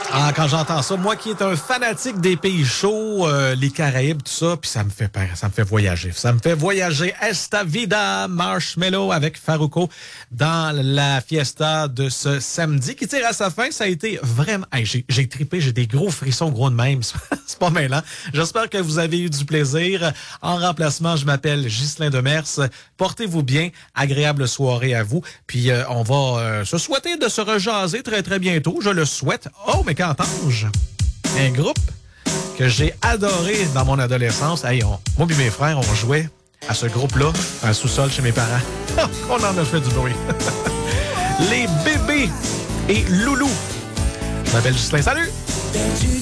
Ah, quand j'entends ça, moi qui est un fanatique des pays chauds, les Caraïbes, tout ça, puis ça me fait peur, ça me fait voyager. Ça me fait voyager. Esta Vida Marshmello avec Farruko dans la fiesta de ce samedi qui tire à sa fin. Ça a été vraiment... Hey, j'ai trippé, j'ai des gros frissons gros de même. C'est pas mêlant. J'espère que vous avez eu du plaisir. En remplacement, je m'appelle Ghislain Demers. Portez-vous bien. Agréable soirée à vous. Puis on va se souhaiter de se rejaser très, très bientôt. Je le souhaite. Oh, mais qu'entends-je? Un groupe que j'ai adoré dans mon adolescence. Hey, moi et mes frères, on jouait à ce groupe-là, dans le sous-sol chez mes parents. On en a fait du bruit. Les bébés et Loulou. Je m'appelle Ghislain. Salut!